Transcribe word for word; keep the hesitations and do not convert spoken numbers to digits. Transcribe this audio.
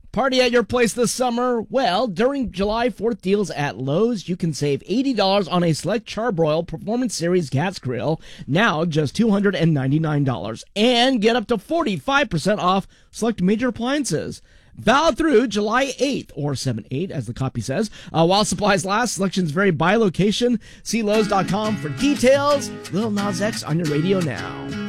Party at your place this summer? Well, during July fourth deals at Lowe's, you can save eighty dollars on a select Charbroil Performance Series gas grill, now just two hundred ninety-nine dollars, and get up to forty-five percent off select major appliances. Valid through July eighth, or seven eight, as the copy says. Uh, while supplies last, selections vary by location. See Lowe's dot com for details. Lil Nas X on your radio now.